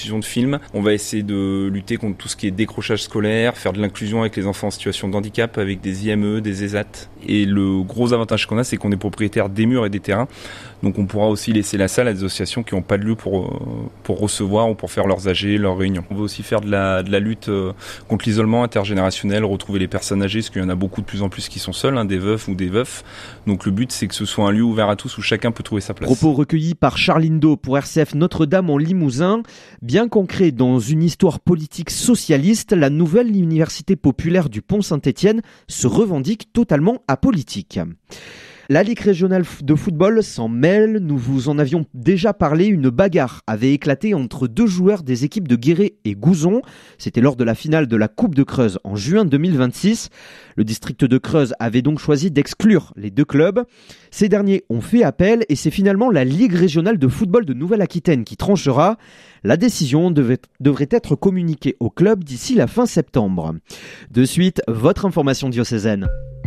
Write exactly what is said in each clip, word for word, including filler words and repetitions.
diffusion de films. On va essayer de lutter contre tout ce qui est décrochage scolaire, faire de l'inclusion avec les enfants en situation de handicap, avec des I M E, des E S A T. Et le gros avantage qu'on a, c'est qu'on est propriétaire des murs et des terrains. Donc on pourra aussi laisser la salle à des associations qui n'ont pas de lieu pour, pour recevoir ou pour faire leurs A G, leurs réunions. On veut aussi faire de la, de la lutte contre l'isolement intergénérationnel, retrouver les personnes âgées, parce qu'il y en a beaucoup de plus en plus qui sont seuls, hein, des veufs ou des veufs. Donc le but, c'est que ce soit un lieu ouvert à tous où chacun peut trouver sa place. Propos recueillis par Charline Do pour R C F Notre-Dame en Limousin. Bien concret dans une histoire politique socialiste, la nouvelle université populaire du Pont-Saint-Étienne se revendique totalement apolitique. La Ligue régionale de football s'en mêle, nous vous en avions déjà parlé, une bagarre avait éclaté entre deux joueurs des équipes de Guéret et Gouzon. C'était lors de la finale de la Coupe de Creuse en juin deux mille vingt-six. Le district de Creuse avait donc choisi d'exclure les deux clubs. Ces derniers ont fait appel et c'est finalement la Ligue régionale de football de Nouvelle-Aquitaine qui tranchera. La décision devait, devrait être communiquée au club d'ici la fin septembre. De suite, votre information diocésaine.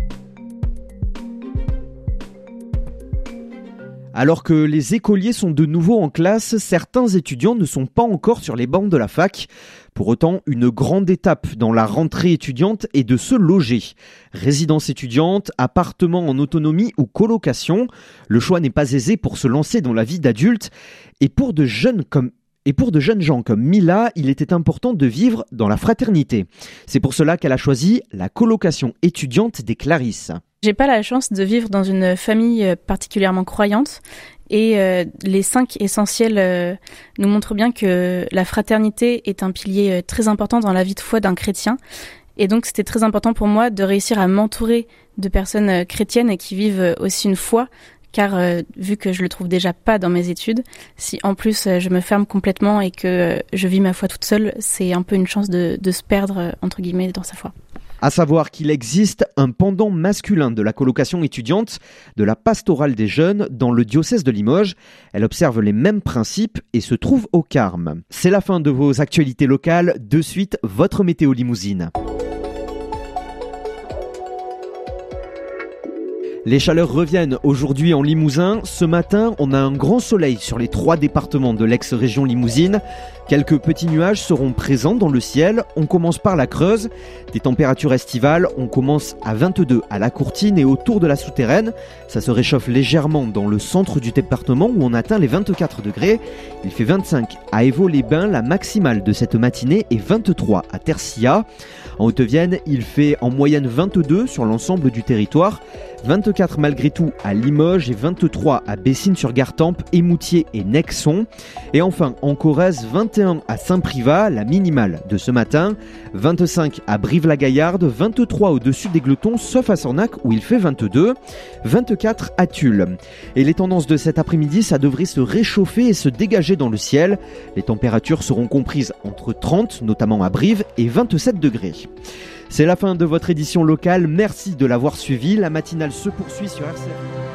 Alors que les écoliers sont de nouveau en classe, certains étudiants ne sont pas encore sur les bancs de la fac. Pour autant, une grande étape dans la rentrée étudiante est de se loger. Résidence étudiante, appartement en autonomie ou colocation, le choix n'est pas aisé pour se lancer dans la vie d'adulte. Et pour de jeunes comme Et pour de jeunes gens comme Mila, il était important de vivre dans la fraternité. C'est pour cela qu'elle a choisi la colocation étudiante des Clarisses. J'ai pas la chance de vivre dans une famille particulièrement croyante et euh, les cinq essentiels euh, nous montrent bien que la fraternité est un pilier euh, très important dans la vie de foi d'un chrétien. Et donc c'était très important pour moi de réussir à m'entourer de personnes euh, chrétiennes et qui vivent aussi une foi. Car euh, vu que je le trouve déjà pas dans mes études, si en plus euh, je me ferme complètement et que euh, je vis ma foi toute seule, c'est un peu une chance de, de se perdre, euh, entre guillemets, dans sa foi. À savoir qu'il existe un pendant masculin de la colocation étudiante, de la pastorale des jeunes, dans le diocèse de Limoges. Elle observe les mêmes principes et se trouve au Carme. C'est la fin de vos actualités locales. De suite, votre météo limousine. Les chaleurs reviennent aujourd'hui en Limousin. Ce matin, on a un grand soleil sur les trois départements de l'ex-région limousine. Quelques petits nuages seront présents dans le ciel. On commence par la Creuse. Des températures estivales, on commence à vingt-deux à la Courtine et autour de la Souterraine. Ça se réchauffe légèrement dans le centre du département où on atteint les vingt-quatre degrés. Il fait vingt-cinq à Évaux-les-Bains. La maximale de cette matinée est vingt-trois à Tercia. En Haute-Vienne, il fait en moyenne vingt-deux sur l'ensemble du territoire. vingt-quatre malgré tout à Limoges et vingt-trois à Bessines-sur-Gartempe, Émoutier et Nexon. Et enfin en Corrèze, vingt et un à Saint-Privat, la minimale de ce matin. vingt-cinq à Brive-la-Gaillarde, vingt-trois au-dessus des Glotons, sauf à Sornac où il fait vingt-deux. vingt-quatre à Tulle. Et les tendances de cet après-midi, ça devrait se réchauffer et se dégager dans le ciel. Les températures seront comprises entre trente, notamment à Brive, et vingt-sept degrés. C'est la fin de votre édition locale, merci de l'avoir suivi. La matinale se poursuit sur R C F.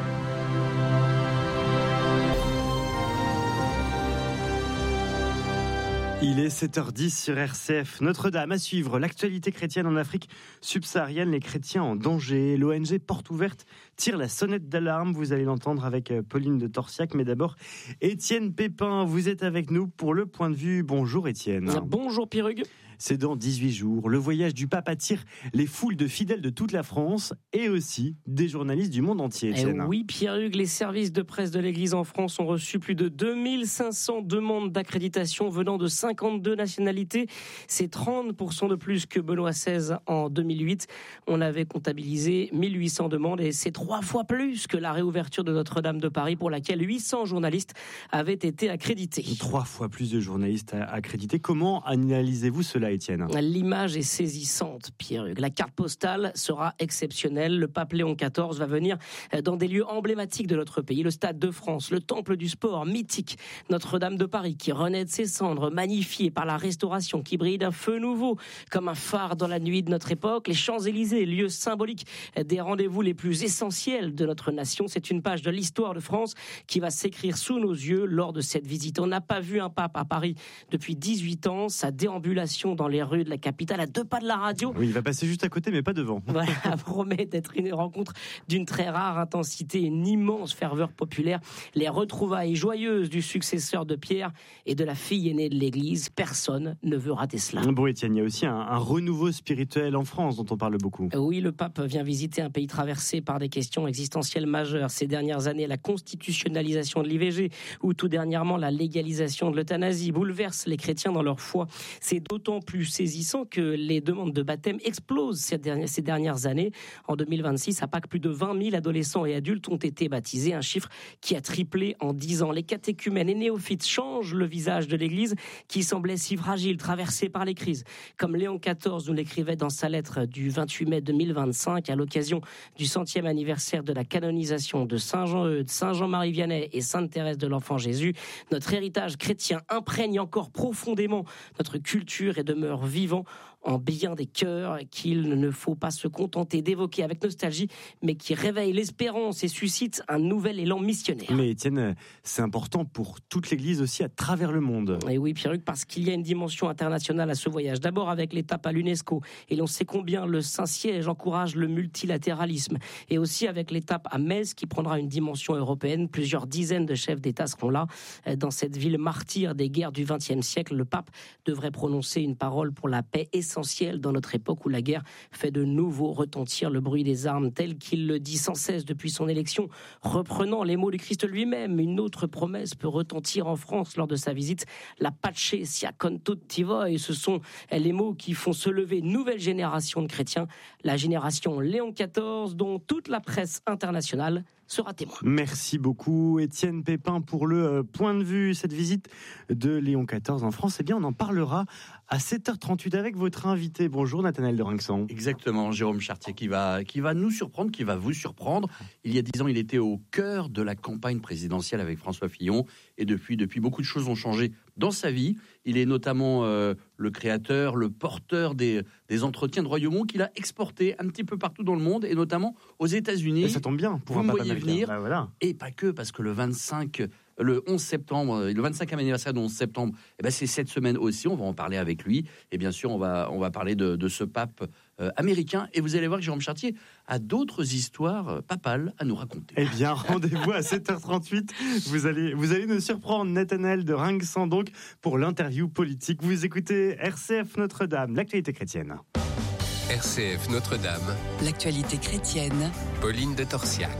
Il est sept heures dix sur R C F. Notre-Dame à suivre l'actualité chrétienne en Afrique subsaharienne, les chrétiens en danger. L'O N G Porte Ouverte tire la sonnette d'alarme. Vous allez l'entendre avec Pauline de Torsiac. Mais d'abord, Étienne Pépin, vous êtes avec nous pour le point de vue. Bonjour Étienne. Bonjour Pierrugue. C'est dans dix-huit jours. Le voyage du pape attire les foules de fidèles de toute la France et aussi des journalistes du monde entier. Eh oui, Pierre-Hugues, les services de presse de l'Église en France ont reçu plus de deux mille cinq cents demandes d'accréditation venant de cinquante-deux nationalités. C'est trente pour cent de plus que Benoît seize en deux mille huit. On avait comptabilisé mille huit cents demandes et c'est trois fois plus que la réouverture de Notre-Dame de Paris pour laquelle huit cents journalistes avaient été accrédités. Trois fois plus de journalistes accrédités. Comment analysez-vous cela, Étienne ? L'image est saisissante, Pierre-Hugues. La carte postale sera exceptionnelle. Le pape Léon quatorze va venir dans des lieux emblématiques de notre pays. Le Stade de France, le Temple du Sport, mythique. Notre-Dame de Paris qui renaît de ses cendres, magnifiée par la restauration, qui brille d'un feu nouveau, comme un phare dans la nuit de notre époque. Les Champs-Élysées, lieu symbolique des rendez-vous les plus essentiels de notre nation. C'est une page de l'histoire de France qui va s'écrire sous nos yeux lors de cette visite. On n'a pas vu un pape à Paris depuis dix-huit ans. Sa déambulation dans les rues de la capitale, à deux pas de la radio. Oui, il va passer juste à côté, mais pas devant. Voilà, promet d'être une rencontre d'une très rare intensité, une immense ferveur populaire. Les retrouvailles joyeuses du successeur de Pierre et de la fille aînée de l'Église. Personne ne veut rater cela. Bon, Étienne, il y a aussi un, un renouveau spirituel en France dont on parle beaucoup. Oui, le pape vient visiter un pays traversé par des questions existentielles majeures. Ces dernières années, la constitutionnalisation de l'I V G ou tout dernièrement la légalisation de l'euthanasie bouleverse les chrétiens dans leur foi. C'est d'autant plus saisissant que les demandes de baptême explosent ces dernières, ces dernières années. En deux mille vingt-six, à Pâques, plus de vingt mille adolescents et adultes ont été baptisés, un chiffre qui a triplé en dix ans. Les catéchumènes et néophytes changent le visage de l'Église qui semblait si fragile, traversée par les crises. Comme Léon quatorze nous l'écrivait dans sa lettre du vingt-huit mai deux mille vingt-cinq à l'occasion du centième anniversaire de la canonisation de Saint Jean-Eudes, Saint Jean-Marie Vianney et Sainte Thérèse de l'Enfant Jésus, notre héritage chrétien imprègne encore profondément notre culture et demeure vivant en bien des cœurs qu'il ne faut pas se contenter d'évoquer avec nostalgie, mais qui réveille l'espérance et suscite un nouvel élan missionnaire. Mais Étienne, c'est important pour toute l'Église aussi à travers le monde. Et oui, Pierruc, parce qu'il y a une dimension internationale à ce voyage. D'abord avec l'étape à l'UNESCO, et l'on sait combien le Saint-Siège encourage le multilatéralisme, et aussi avec l'étape à Metz qui prendra une dimension européenne. Plusieurs dizaines de chefs d'État seront là. Dans cette ville martyre des guerres du vingtième siècle, le pape devrait prononcer une parole pour la paix essentielle dans notre époque où la guerre fait de nouveau retentir le bruit des armes, tel qu'il le dit sans cesse depuis son élection, reprenant les mots du Christ lui-même. Une autre promesse peut retentir en France lors de sa visite, la pace sia con tutti voi. Ce sont les mots qui font se lever une nouvelle génération de chrétiens, la génération Léon quatorze, dont toute la presse internationale sera témoin. Merci beaucoup Étienne Pépin pour le point de vue. Cette visite de Léon quatorze en France, eh bien on en parlera à sept heures trente-huit avec votre invité. Bonjour Nathanaël de Rinxan. Exactement, Jérôme Chartier qui va, qui va nous surprendre, qui va vous surprendre. Il y a dix ans, il était au cœur de la campagne présidentielle avec François Fillon et depuis, depuis beaucoup de choses ont changé dans sa vie. Il est notamment euh, le créateur, le porteur des, des entretiens de Royaumont qu'il a exportés un petit peu partout dans le monde et notamment aux États-Unis. Et ça tombe bien pour vous un me papa voyez américain. venir, Bah, voilà. Et pas que, parce que le vingt-cinq, le onze septembre, le vingt-cinquième anniversaire du onze septembre, eh ben c'est cette semaine aussi. On va en parler avec lui et bien sûr on va on va parler de, de ce pape euh, américain. Et vous allez voir que Jérôme Chartier a d'autres histoires euh, papales à nous raconter. Eh bien, rendez-vous à sept heures trente-huit. Vous allez, vous allez nous surprendre, Nathanaël de Rinxan, donc, pour l'interview politique. Vous écoutez R C F Notre-Dame, l'actualité chrétienne. R C F Notre-Dame, l'actualité chrétienne, Pauline de Torsiac.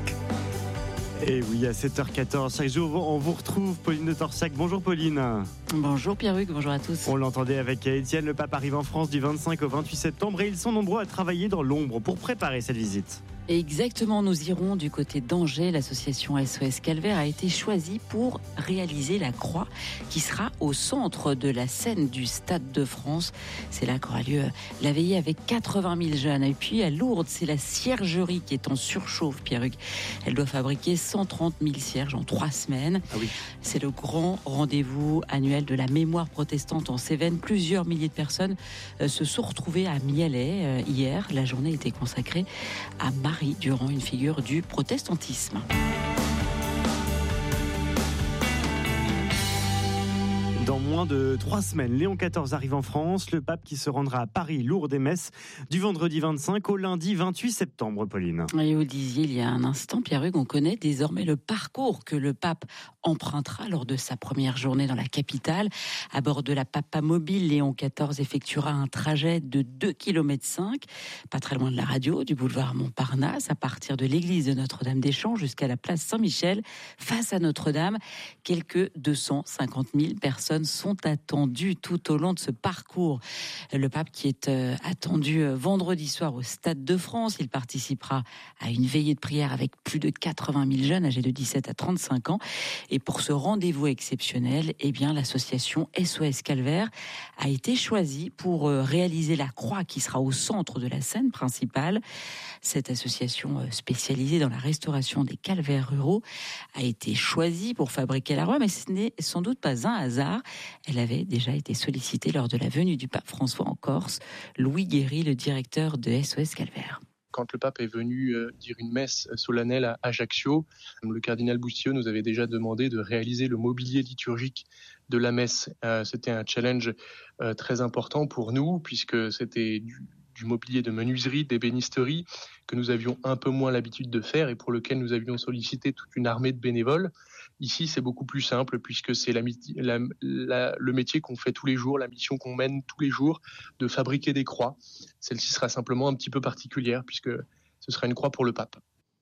Et oui, à sept heures quatorze, chaque jour, on vous retrouve, Pauline de Torsiac. Bonjour Pauline. Bonjour Pierruc, bonjour à tous. On l'entendait avec Étienne, le pape arrive en France du vingt-cinq au vingt-huit septembre et ils sont nombreux à travailler dans l'ombre pour préparer cette visite. Exactement, nous irons du côté d'Angers. L'association S O S Calvaire a été choisie pour réaliser la croix qui sera au centre de la scène du Stade de France. C'est là qu'aura lieu la veillée avec quatre-vingt mille jeunes. Et puis à Lourdes, c'est la ciergerie qui est en surchauffe, Pierruc. Elle doit fabriquer cent trente mille cierges en trois semaines. Ah oui. C'est le grand rendez-vous annuel de la mémoire protestante en Cévennes. Plusieurs milliers de personnes se sont retrouvées à Mialet hier. La journée était consacrée à Marie Durand, une figure du protestantisme. Dans moins de trois semaines, Léon quatorze arrive en France, le pape qui se rendra à Paris, Lourdes et Metz, du vendredi vingt-cinq au lundi vingt-huit septembre, Pauline. Et vous le disiez il y a un instant, Pierre-Hugues, on connaît désormais le parcours que le pape empruntera lors de sa première journée dans la capitale. À bord de la Papa Mobile, Léon quatorze effectuera un trajet de deux kilomètres cinq, pas très loin de la radio, du boulevard Montparnasse, à partir de l'église de Notre-Dame-des-Champs jusqu'à la place Saint-Michel, face à Notre-Dame. Quelques deux cent cinquante mille personnes sont attendues tout au long de ce parcours. Le pape qui est euh, attendu euh, vendredi soir au Stade de France, il participera à une veillée de prière avec plus de quatre-vingt mille jeunes âgés de dix-sept à trente-cinq ans. Et pour ce rendez-vous exceptionnel, eh bien, l'association S O S Calvaire a été choisie pour euh, réaliser la croix qui sera au centre de la scène principale. Cette association euh, spécialisée dans la restauration des calvaires ruraux a été choisie pour fabriquer la croix, mais ce n'est sans doute pas un hasard. Elle avait déjà été sollicitée lors de la venue du pape François en Corse. Louis Guéry, le directeur de S O S Calvaire. Quand le pape est venu dire une messe solennelle à Ajaccio, le cardinal Bustillot nous avait déjà demandé de réaliser le mobilier liturgique de la messe. Euh, c'était un challenge euh, très important pour nous puisque c'était du, du mobilier de menuiserie, d'ébénisterie que nous avions un peu moins l'habitude de faire et pour lequel nous avions sollicité toute une armée de bénévoles. Ici, c'est beaucoup plus simple puisque c'est la, la, la, le métier qu'on fait tous les jours, la mission qu'on mène tous les jours de fabriquer des croix. Celle-ci sera simplement un petit peu particulière puisque ce sera une croix pour le pape.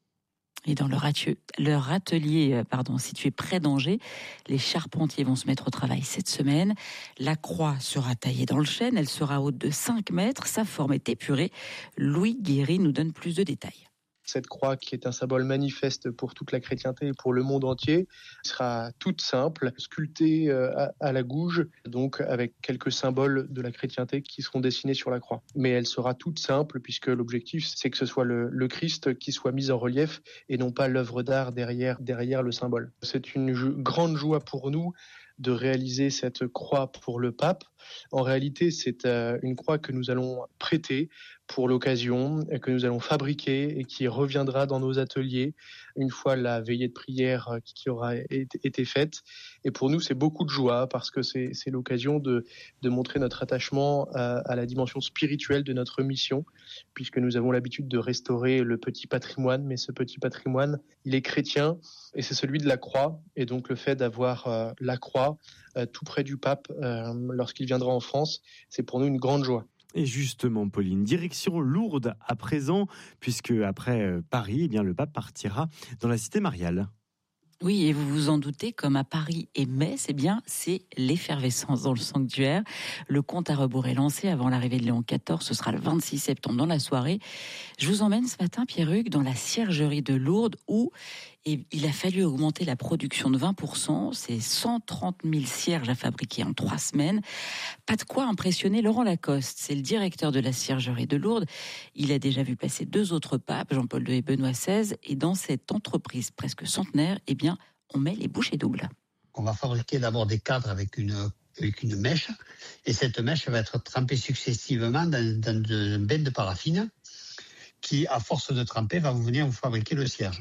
Et dans leur atelier, leur atelier pardon, situé près d'Angers, les charpentiers vont se mettre au travail cette semaine. La croix sera taillée dans le chêne, elle sera haute de cinq mètres, sa forme est épurée. Louis Guéry nous donne plus de détails. Cette croix, qui est un symbole manifeste pour toute la chrétienté et pour le monde entier, sera toute simple, sculptée à, à la gouge, donc avec quelques symboles de la chrétienté qui seront dessinés sur la croix. Mais elle sera toute simple, puisque l'objectif, c'est que ce soit le, le Christ qui soit mis en relief et non pas l'œuvre d'art derrière, derrière le symbole. C'est une jo- grande joie pour nous de réaliser cette croix pour le pape. En réalité, c'est euh, une croix que nous allons prêter pour l'occasion, que nous allons fabriquer et qui reviendra dans nos ateliers une fois la veillée de prière qui aura été faite. Et pour nous, c'est beaucoup de joie parce que c'est, c'est l'occasion de, de montrer notre attachement à, à la dimension spirituelle de notre mission, puisque nous avons l'habitude de restaurer le petit patrimoine, mais ce petit patrimoine, il est chrétien et c'est celui de la croix. Et donc le fait d'avoir euh, la croix euh, tout près du pape euh, lorsqu'il viendra en France, c'est pour nous une grande joie. Et justement, Pauline, direction Lourdes à présent, puisque après euh, Paris, eh bien, le pape partira dans la cité mariale. Oui, et vous vous en doutez, comme à Paris et Metz, eh bien, c'est l'effervescence dans le sanctuaire. Le compte à rebours est lancé avant l'arrivée de Léon quatorze. Ce sera le vingt-six septembre dans la soirée. Je vous emmène ce matin, Pierruc, dans la ciergerie de Lourdes où et il a fallu augmenter la production de vingt pour cent. C'est cent trente mille cierges à fabriquer en trois semaines. Pas de quoi impressionner Laurent Lacoste. C'est le directeur de la ciergerie de Lourdes. Il a déjà vu passer deux autres papes, Jean-Paul deux et Benoît seize. Et dans cette entreprise presque centenaire, eh bien, on met les bouchées doubles. On va fabriquer d'abord des cadres avec une, avec une mèche. Et cette mèche va être trempée successivement dans, dans un bain de paraffine qui, à force de tremper, va vous venir vous fabriquer le cierge.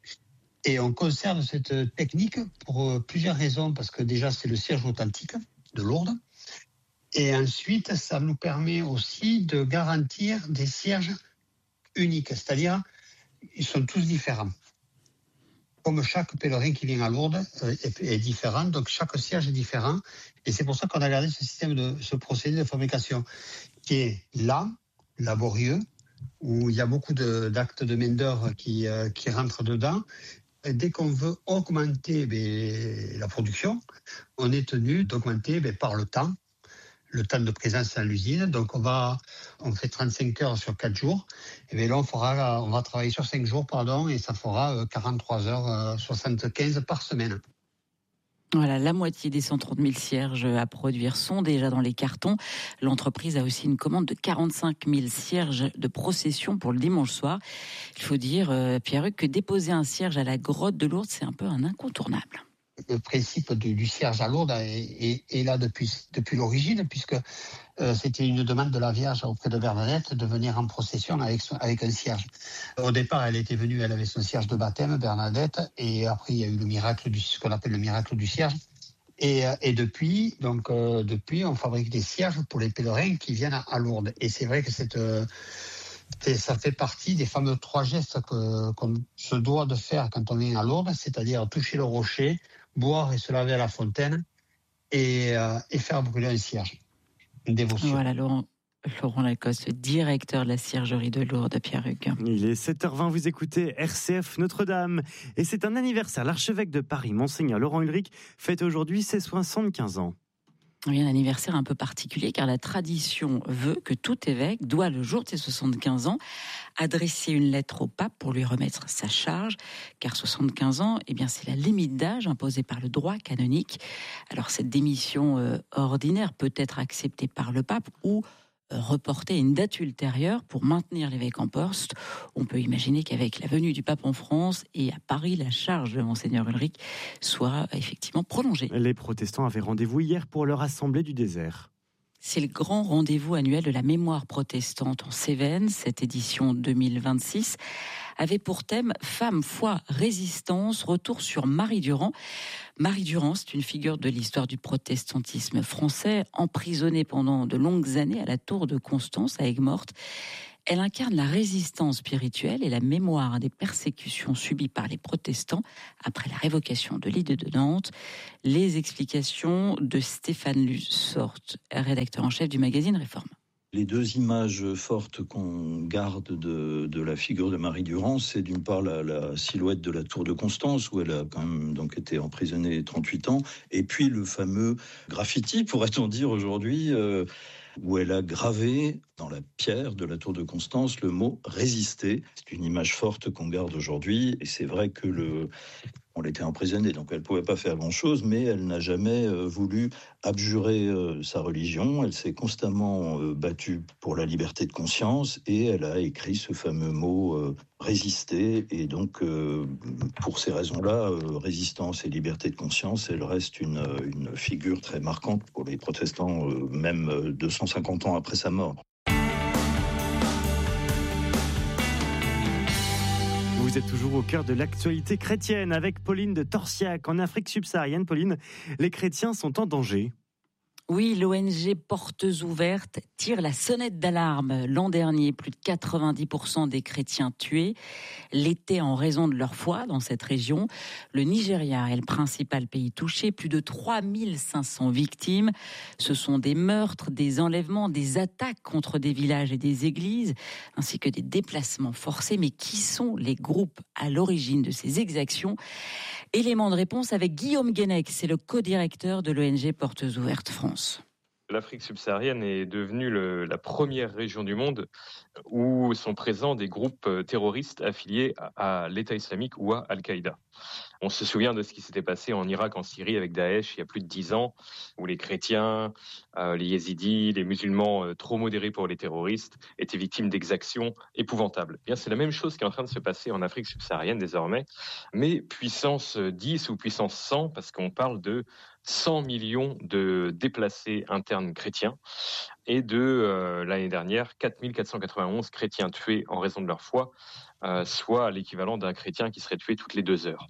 Et on conserve cette technique pour plusieurs raisons, parce que déjà c'est le cierge authentique de Lourdes, et ensuite ça nous permet aussi de garantir des cierges uniques, c'est-à-dire ils sont tous différents. Comme chaque pèlerin qui vient à Lourdes est, est différent, donc chaque cierge est différent, et c'est pour ça qu'on a gardé ce système de ce procédé de fabrication qui est lent, laborieux, où il y a beaucoup de, d'actes de main-d'œuvre qui, euh, qui rentrent dedans. Et dès qu'on veut augmenter ben, la production, on est tenu d'augmenter ben, par le temps, le temps de présence à l'usine. Donc on va, on fait trente-cinq heures sur quatre jours. Et bien là on fera, on va travailler sur cinq jours, pardon, et ça fera quarante-trois heures soixante-quinze par semaine. Voilà, la moitié des cent trente mille cierges à produire sont déjà dans les cartons. L'entreprise a aussi une commande de quarante-cinq mille cierges de procession pour le dimanche soir. Il faut dire, euh, Pierruc, que déposer un cierge à la grotte de Lourdes, c'est un peu un incontournable. Le principe du, du cierge à Lourdes est, est, est là depuis, depuis l'origine, puisque euh, c'était une demande de la Vierge auprès de Bernadette de venir en procession avec, son, avec un cierge. Au départ, elle était venue, elle avait son cierge de baptême, Bernadette, et après il y a eu le miracle du, ce qu'on appelle le miracle du cierge. Et, et depuis, donc euh, depuis, on fabrique des cierges pour les pèlerins qui viennent à, à Lourdes. Et c'est vrai que cette euh, ça fait partie des fameux trois gestes que, qu'on se doit de faire quand on vient à Lourdes, c'est-à-dire toucher le rocher, boire et se laver à la fontaine et, euh, et faire brûler un cierge. Une dévotion. Voilà, Laurent, Laurent Lacoste, directeur de la ciergerie de Lourdes, Pierruc. Il est sept heures vingt, vous écoutez R C F Notre-Dame. Et c'est un anniversaire. L'archevêque de Paris, Monseigneur Laurent Ulrich, fête aujourd'hui ses soixante-quinze ans. Oui, un anniversaire un peu particulier car la tradition veut que tout évêque doit, le jour de ses soixante-quinze ans, adresser une lettre au pape pour lui remettre sa charge, car soixante-quinze ans, eh bien, c'est la limite d'âge imposée par le droit canonique. Alors cette démission euh, ordinaire peut être acceptée par le pape ou reporter une date ultérieure pour maintenir l'évêque en poste. On peut imaginer qu'avec la venue du pape en France et à Paris, la charge de Monseigneur Ulrich soit effectivement prolongée. Les protestants avaient rendez-vous hier pour leur assemblée du désert. C'est le grand rendez-vous annuel de la mémoire protestante en Cévennes. Cette édition deux mille vingt-six avait pour thème « Femmes, foi, résistance », retour sur Marie Durand. Marie Durand, c'est une figure de l'histoire du protestantisme français, emprisonnée pendant de longues années à la tour de Constance à Aigues-Mortes. Elle incarne la résistance spirituelle et la mémoire des persécutions subies par les protestants après la révocation de l'édit de Nantes. Les explications de Stéphane Lussort, rédacteur en chef du magazine Réforme. Les deux images fortes qu'on garde de, de la figure de Marie Durand, c'est d'une part la, la silhouette de la tour de Constance, où elle a quand même donc été emprisonnée trente-huit ans, et puis le fameux graffiti, pourrait-on dire aujourd'hui, euh, où elle a gravé dans la pierre de la tour de Constance le mot « résister ». C'est une image forte qu'on garde aujourd'hui, et c'est vrai que le... On l'était emprisonnée, donc elle ne pouvait pas faire grand-chose, mais elle n'a jamais euh, voulu abjurer euh, sa religion. Elle s'est constamment euh, battue pour la liberté de conscience et elle a écrit ce fameux mot euh, « résister ». Et donc, euh, pour ces raisons-là, euh, résistance et liberté de conscience, elle reste une, une figure très marquante pour les protestants, euh, même deux cent cinquante ans après sa mort. Vous êtes toujours au cœur de l'actualité chrétienne avec Pauline de Torsiac. En Afrique subsaharienne, Pauline, les chrétiens sont en danger. Oui, l'O N G Portes Ouvertes tire la sonnette d'alarme. L'an dernier, plus de quatre-vingt-dix pour cent des chrétiens tués l'étaient en raison de leur foi dans cette région. Le Nigeria est le principal pays touché, plus de trois mille cinq cents victimes. Ce sont des meurtres, des enlèvements, des attaques contre des villages et des églises, ainsi que des déplacements forcés. Mais qui sont les groupes à l'origine de ces exactions ? Élément de réponse avec Guillaume Guenec, c'est le co-directeur de l'O N G Portes Ouvertes France. L'Afrique subsaharienne est devenue le, la première région du monde où sont présents des groupes terroristes affiliés à, à l'État islamique ou à Al-Qaïda. On se souvient de ce qui s'était passé en Irak, en Syrie avec Daesh il y a plus de dix ans, où les chrétiens, euh, les yézidis, les musulmans euh, trop modérés pour les terroristes étaient victimes d'exactions épouvantables. Eh bien, c'est la même chose qui est en train de se passer en Afrique subsaharienne désormais, mais puissance dix ou puissance cent, parce qu'on parle de cent millions de déplacés internes chrétiens et de, euh, l'année dernière, quatre mille quatre cent quatre-vingt-onze chrétiens tués en raison de leur foi, euh, soit l'équivalent d'un chrétien qui serait tué toutes les deux heures.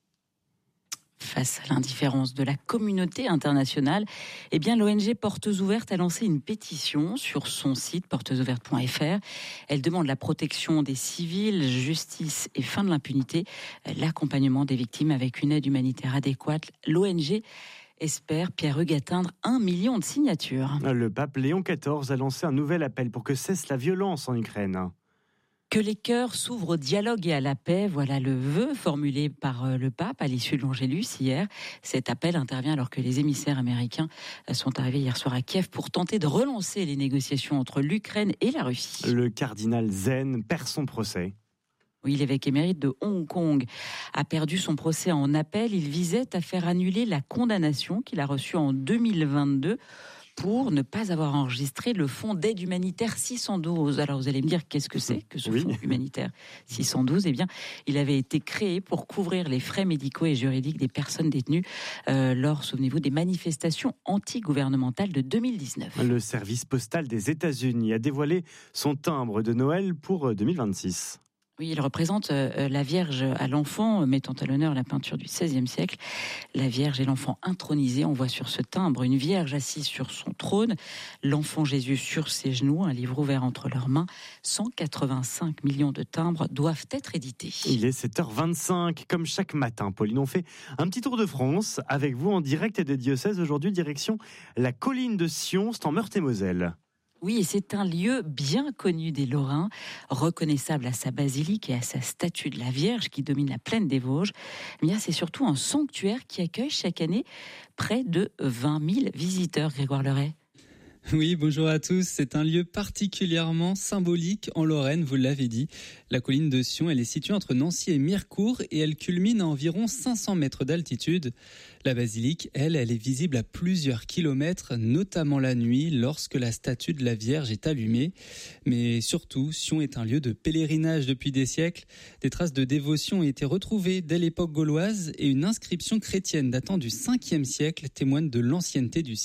Face à l'indifférence de la communauté internationale, eh bien, l'O N G Portes Ouvertes a lancé une pétition sur son site portes ouvertes point f r. Elle demande la protection des civils, justice et fin de l'impunité, l'accompagnement des victimes avec une aide humanitaire adéquate. L'O N G espère, Pierre-Hugues, atteindre un million de signatures. Le pape Léon quatorze a lancé un nouvel appel pour que cesse la violence en Ukraine. Que les cœurs s'ouvrent au dialogue et à la paix, voilà le vœu formulé par le pape à l'issue de l'Angélus hier. Cet appel intervient alors que les émissaires américains sont arrivés hier soir à Kiev pour tenter de relancer les négociations entre l'Ukraine et la Russie. Le cardinal Zen perd son procès. Oui, l'évêque émérite de Hong Kong a perdu son procès en appel. Il visait à faire annuler la condamnation qu'il a reçue en deux mille vingt-deux pour ne pas avoir enregistré le fonds d'aide humanitaire six cent douze. Alors vous allez me dire, qu'est-ce que c'est que ce oui. fonds humanitaire six cent douze ? Eh bien, il avait été créé pour couvrir les frais médicaux et juridiques des personnes détenues euh, lors, souvenez-vous, des manifestations anti-gouvernementales de deux mille dix-neuf. Le service postal des États-Unis a dévoilé son timbre de Noël pour deux mille vingt-six. Oui, il représente euh, la Vierge à l'enfant, mettant à l'honneur la peinture du seizième siècle. La Vierge et l'enfant intronisé. On voit sur ce timbre une Vierge assise sur son trône, l'enfant Jésus sur ses genoux, un livre ouvert entre leurs mains. cent quatre-vingt-cinq millions de timbres doivent être édités. Il est sept heures vingt-cinq, comme chaque matin. Pauline, on fait un petit tour de France avec vous en direct des diocèses. Aujourd'hui, direction la colline de Sion, c'est en Meurthe-et-Moselle. Oui, et c'est un lieu bien connu des Lorrains, reconnaissable à sa basilique et à sa statue de la Vierge qui domine la plaine des Vosges. Mais c'est surtout un sanctuaire qui accueille chaque année près de vingt mille visiteurs, Grégoire Leray. Oui, bonjour à tous. C'est un lieu particulièrement symbolique en Lorraine, vous l'avez dit. La colline de Sion, elle est située entre Nancy et Mirecourt et elle culmine à environ cinq cents mètres d'altitude. La basilique, elle, elle est visible à plusieurs kilomètres, notamment la nuit, lorsque la statue de la Vierge est allumée. Mais surtout, Sion est un lieu de pèlerinage depuis des siècles. Des traces de dévotion ont été retrouvées dès l'époque gauloise et une inscription chrétienne datant du cinquième siècle témoigne de l'ancienneté du site.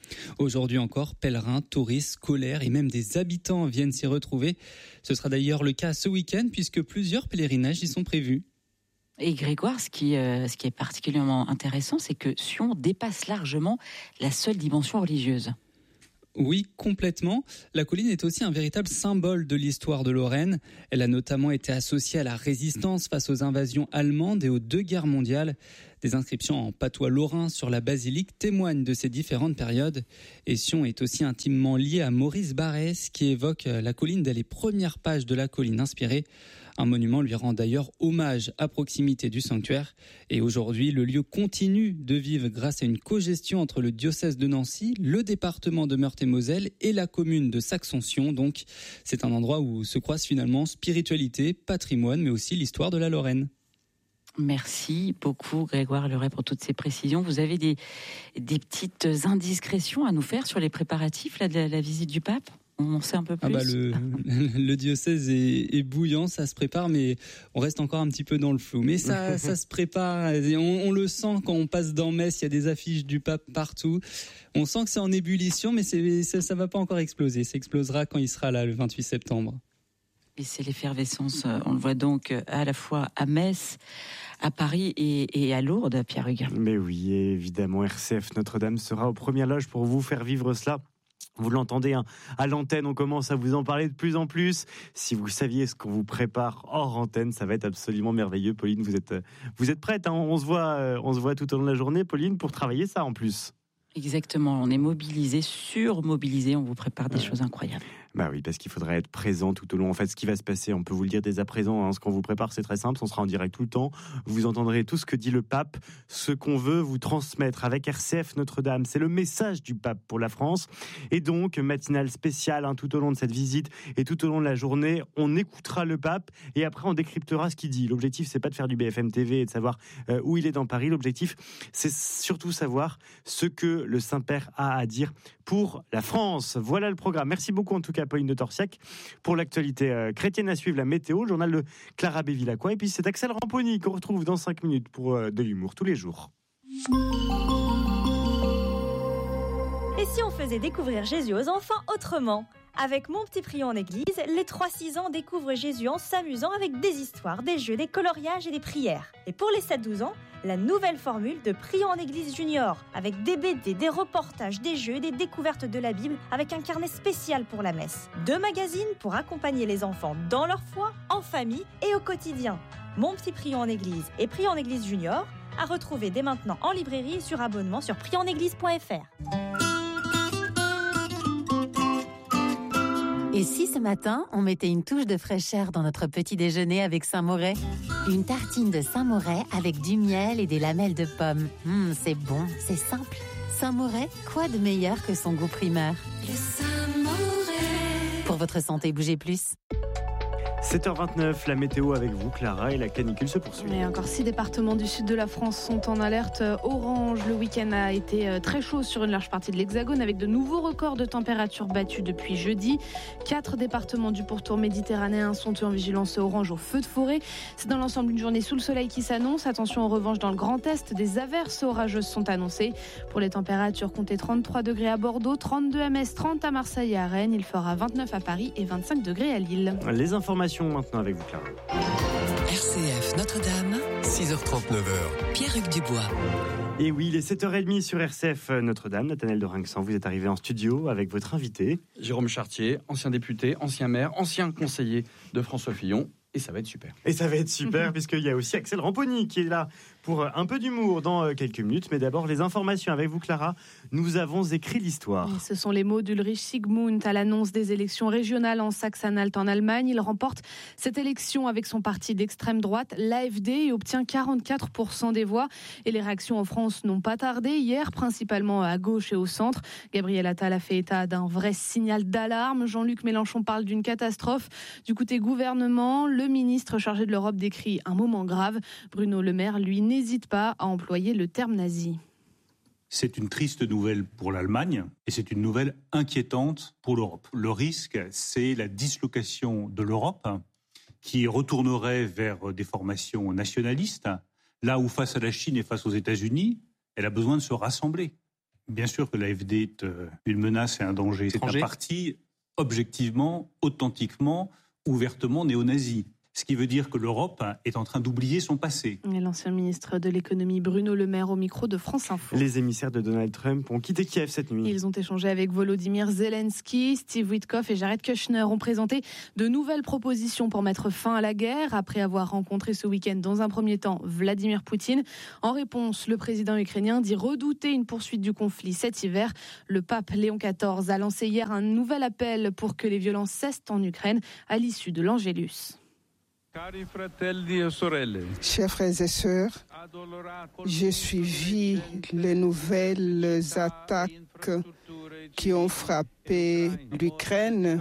Aujourd'hui encore, pèlerins, touristes, scolaires et même des habitants viennent s'y retrouver. Ce sera d'ailleurs le cas ce week-end puisque plusieurs pèlerinages y sont prévus. Et Grégoire, ce qui, euh, ce qui est particulièrement intéressant, c'est que Sion dépasse largement la seule dimension religieuse. Oui, complètement. La colline est aussi un véritable symbole de l'histoire de Lorraine. Elle a notamment été associée à la résistance face aux invasions allemandes et aux deux guerres mondiales. Des inscriptions en patois lorrain sur la basilique témoignent de ces différentes périodes. Et Sion est aussi intimement lié à Maurice Barrès, qui évoque la colline dès les premières pages de la colline inspirée. Un monument lui rend d'ailleurs hommage à proximité du sanctuaire. Et aujourd'hui, le lieu continue de vivre grâce à une cogestion entre le diocèse de Nancy, le département de Meurthe-et-Moselle et la commune de Saxon-Sion. Donc, c'est un endroit où se croisent finalement spiritualité, patrimoine, mais aussi l'histoire de la Lorraine. Merci beaucoup Grégoire Leray pour toutes ces précisions. Vous avez des, des petites indiscrétions à nous faire sur les préparatifs là, de la, la visite du pape ? On en sait un peu plus. Ah bah le, le diocèse est, est bouillant, ça se prépare, mais on reste encore un petit peu dans le flou. Mais ça, ça se prépare, et on, on le sent quand on passe dans Metz, il y a des affiches du pape partout. On sent que c'est en ébullition, mais c'est, ça, ça va pas encore exploser. Ça explosera quand il sera là, le vingt-huit septembre. Et c'est l'effervescence, on le voit donc à la fois à Metz, à Paris et, et à Lourdes, Pierre Hugues. Mais oui, évidemment, R C F Notre-Dame sera aux premières loges pour vous faire vivre cela. Vous l'entendez hein, à l'antenne, on commence à vous en parler de plus en plus. Si vous saviez ce qu'on vous prépare hors antenne, ça va être absolument merveilleux. Pauline, vous êtes, vous êtes prête hein, on se voit, on se voit tout au long de la journée, Pauline, pour travailler ça en plus. Exactement, on est mobilisé, surmobilisé, on vous prépare des ouais. choses incroyables. Bah oui, parce qu'il faudrait être présent tout au long. En fait, ce qui va se passer, on peut vous le dire dès à présent, hein, ce qu'on vous prépare, c'est très simple, on sera en direct tout le temps. Vous entendrez tout ce que dit le pape, ce qu'on veut vous transmettre avec R C F Notre-Dame. C'est le message du pape pour la France. Et donc, matinale spéciale hein, tout au long de cette visite et tout au long de la journée, on écoutera le pape et après on décryptera ce qu'il dit. L'objectif, c'est pas de faire du B F M T V et de savoir euh, où il est dans Paris. L'objectif, c'est surtout savoir ce que le Saint-Père a à dire pour la France. Voilà le programme. Merci beaucoup en tout cas Pauline de Torsiac pour l'actualité euh, chrétienne à suivre, la météo, le journal de Clara Bévilacqua et puis c'est Axel Ramponi qu'on retrouve dans cinq minutes pour euh, de l'humour tous les jours. Et si on faisait découvrir Jésus aux enfants autrement ? Avec Mon Petit Prion en Église, les trois six ans découvrent Jésus en s'amusant avec des histoires, des jeux, des coloriages et des prières. Et pour les sept douze ans, la nouvelle formule de Prion en Église Junior, avec des B D, des reportages, des jeux, des découvertes de la Bible, avec un carnet spécial pour la messe. Deux magazines pour accompagner les enfants dans leur foi, en famille et au quotidien. Mon Petit Prion en Église et Prion en Église Junior, à retrouver dès maintenant en librairie et sur abonnement sur prion en église point f r. Et si ce matin, on mettait une touche de fraîcheur dans notre petit déjeuner avec Saint-Moret ? Une tartine de Saint-Moret avec du miel et des lamelles de pommes. Mmh, c'est bon, c'est simple. Saint-Moret, quoi de meilleur que son goût primeur ? Le Saint-Moret. Pour votre santé, bougez plus. sept heures vingt-neuf, la météo avec vous, Clara, et la canicule se poursuit. Et encore six départements du sud de la France sont en alerte orange. Le week-end a été très chaud sur une large partie de l'Hexagone avec de nouveaux records de température battus depuis jeudi. Quatre départements du pourtour méditerranéen sont en vigilance orange au feu de forêt. C'est dans l'ensemble une journée sous le soleil qui s'annonce. Attention en revanche dans le Grand Est, des averses orageuses sont annoncées. Pour les températures, comptez trente-trois degrés à Bordeaux, trente-deux à Metz, trente à Marseille et à Rennes. Il fera vingt-neuf à Paris et vingt-cinq degrés à Lille. Les informations maintenant avec vous, Clara. R C F Notre-Dame, six heures trente-neuf. Pierre-Hugues Dubois. Et oui, il est sept heures trente sur R C F Notre-Dame. Nathanaël de Rinxan, vous êtes arrivé en studio avec votre invité. Jérôme Chartier, ancien député, ancien maire, ancien conseiller de François Fillon. Et ça va être super. Et ça va être super, puisqu'il y a aussi Axel Ramponi qui est là pour un peu d'humour dans quelques minutes. Mais d'abord, les informations avec vous, Clara. Nous avons écrit l'histoire. Et ce sont les mots d'Ulrich Sigmund à l'annonce des élections régionales en Saxe-Anhalt en Allemagne. Il remporte cette élection avec son parti d'extrême droite, l'A F D, et obtient quarante-quatre pour cent des voix. Et les réactions en France n'ont pas tardé. Hier, principalement à gauche et au centre. Gabriel Attal a fait état d'un vrai signal d'alarme. Jean-Luc Mélenchon parle d'une catastrophe. Du côté gouvernement, le Le ministre chargé de l'Europe décrit un moment grave. Bruno Le Maire, lui, n'hésite pas à employer le terme nazi. C'est une triste nouvelle pour l'Allemagne et c'est une nouvelle inquiétante pour l'Europe. Le risque, c'est la dislocation de l'Europe qui retournerait vers des formations nationalistes, là où face à la Chine et face aux États-Unis, elle a besoin de se rassembler. Bien sûr que l'A F D est une menace et un danger. C'est Étranger. un parti objectivement, authentiquement, ouvertement néo-nazi. Ce qui veut dire que l'Europe est en train d'oublier son passé. Et l'ancien ministre de l'économie Bruno Le Maire au micro de France Info. Les émissaires de Donald Trump ont quitté Kiev cette nuit. Ils ont échangé avec Volodymyr Zelensky. Steve Witkoff et Jared Kushner ont présenté de nouvelles propositions pour mettre fin à la guerre après avoir rencontré ce week-end dans un premier temps Vladimir Poutine. En réponse, le président ukrainien dit redouter une poursuite du conflit cet hiver. Le pape Léon quatorze a lancé hier un nouvel appel pour que les violences cessent en Ukraine à l'issue de l'Angélus. Chers frères et sœurs, j'ai suivi les nouvelles attaques qui ont frappé l'Ukraine,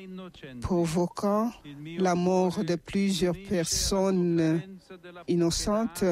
provoquant la mort de plusieurs personnes innocentes.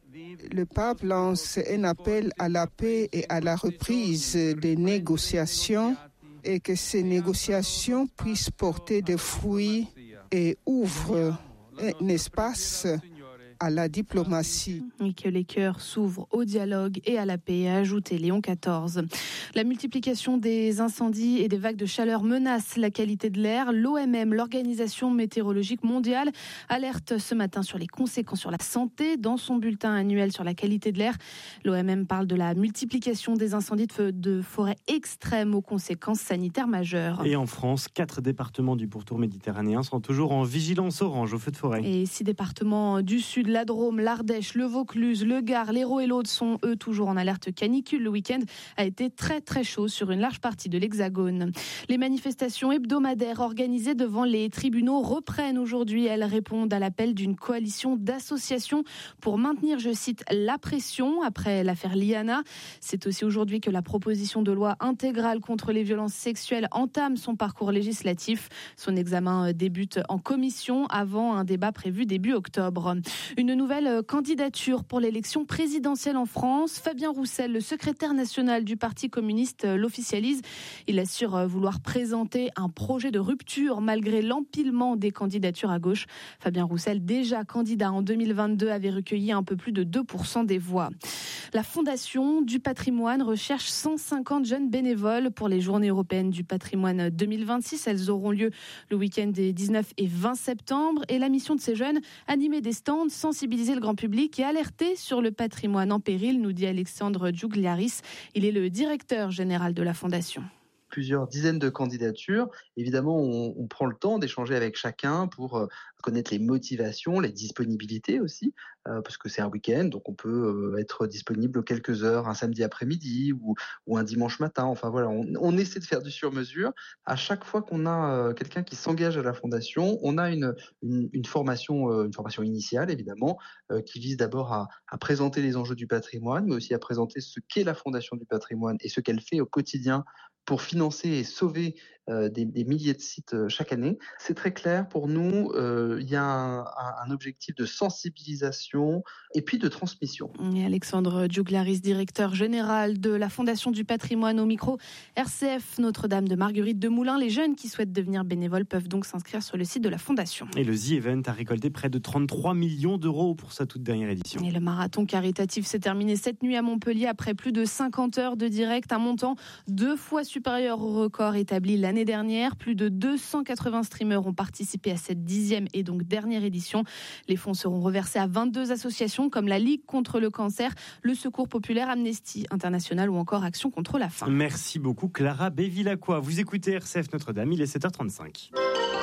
Le pape lance un appel à la paix et à la reprise des négociations et que ces négociations puissent porter des fruits et ouvrent un espace à la diplomatie. Et que les cœurs s'ouvrent au dialogue et à la paix, a ajouté Léon quatorze. La multiplication des incendies et des vagues de chaleur menace la qualité de l'air. L'O M M, l'Organisation météorologique mondiale, alerte ce matin sur les conséquences sur la santé. Dans son bulletin annuel sur la qualité de l'air, l'O M M parle de la multiplication des incendies de, feu, de forêt extrêmes aux conséquences sanitaires majeures. Et en France, quatre départements du pourtour méditerranéen sont toujours en vigilance orange au feu de forêt. Et six départements du sud, la Drôme, l'Ardèche, le Vaucluse, le Gard, l'Hérault et l'Aude sont eux toujours en alerte canicule. Le week-end a été très très chaud sur une large partie de l'Hexagone. Les manifestations hebdomadaires organisées devant les tribunaux reprennent aujourd'hui. Elles répondent à l'appel d'une coalition d'associations pour maintenir, je cite, la pression après l'affaire Liana. C'est aussi aujourd'hui que la proposition de loi intégrale contre les violences sexuelles entame son parcours législatif. Son examen débute en commission avant un débat prévu début octobre. Une nouvelle candidature pour l'élection présidentielle en France. Fabien Roussel, le secrétaire national du Parti communiste, l'officialise. Il assure vouloir présenter un projet de rupture malgré l'empilement des candidatures à gauche. Fabien Roussel, déjà candidat en deux mille vingt-deux, avait recueilli un peu plus de deux pour cent des voix. La Fondation du patrimoine recherche cent cinquante jeunes bénévoles pour les Journées européennes du patrimoine deux mille vingt-six. Elles auront lieu le week-end des dix-neuf et vingt septembre. Et la mission de ces jeunes, animer des stands, sensibiliser le grand public et alerter sur le patrimoine en péril, nous dit Alexandre Djougliaris. Il est le directeur général de la Fondation. Plusieurs dizaines de candidatures. Évidemment, on, on prend le temps d'échanger avec chacun pour euh, connaître les motivations, les disponibilités aussi, euh, parce que c'est un week-end, donc on peut euh, être disponible quelques heures un samedi après-midi ou, ou un dimanche matin. Enfin voilà, on, on essaie de faire du sur-mesure. À chaque fois qu'on a euh, quelqu'un qui s'engage à la Fondation, on a une, une, une formation, euh, une formation initiale évidemment, euh, qui vise d'abord à, à présenter les enjeux du patrimoine, mais aussi à présenter ce qu'est la Fondation du patrimoine et ce qu'elle fait au quotidien pour financer et sauver euh, des, des milliers de sites euh, chaque année. C'est très clair pour nous, euh, il y a un, un objectif de sensibilisation et puis de transmission. Et Alexandre Djougliaris, directeur général de la Fondation du patrimoine au micro R C F Notre-Dame de Marguerite de Moulins. Les jeunes qui souhaitent devenir bénévoles peuvent donc s'inscrire sur le site de la Fondation. Et le The Event a récolté près de trente-trois millions d'euros pour sa toute dernière édition. Et le marathon caritatif s'est terminé cette nuit à Montpellier après plus de cinquante heures de direct, un montant deux fois supérieur au record établi l'année dernière. Plus de deux cent quatre-vingts streamers ont participé à cette dixième et donc dernière édition. Les fonds seront reversés à vingt-deux associations comme la Ligue contre le cancer, le Secours populaire, Amnesty International ou encore Action contre la faim. Merci beaucoup Clara Bévilacqua. Vous écoutez R C F Notre-Dame, il est sept heures trente-cinq.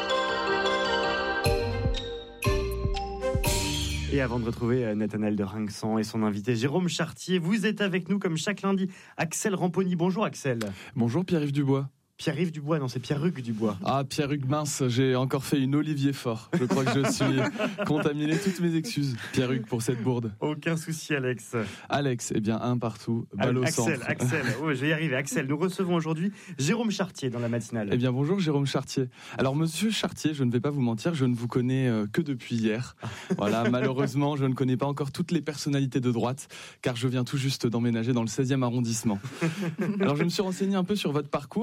Et avant de retrouver Nathanaël de Rinxan et son invité Jérôme Chartier, vous êtes avec nous comme chaque lundi. Axel Ramponi, bonjour Axel. Bonjour Pierre-Yves Dubois. Pierre-Yves Dubois, non c'est Pierre-Hugues Dubois. Ah, Pierre-Hugues, mince, j'ai encore fait une Olivier Faure. Je crois que je suis contaminé, toutes mes excuses, Pierre-Hugues, pour cette bourde. Aucun souci Alex. Alex, eh bien un partout, balle au centre. Axel, Axel, oh, je vais y arriver. Axel, nous recevons aujourd'hui Jérôme Chartier dans la matinale. Eh bien bonjour Jérôme Chartier. Alors monsieur Chartier, je ne vais pas vous mentir, je ne vous connais euh, que depuis hier. Voilà, malheureusement, je ne connais pas encore toutes les personnalités de droite, car je viens tout juste d'emménager dans le seizième arrondissement. Alors je me suis renseigné un peu sur votre parcours, hein, dans les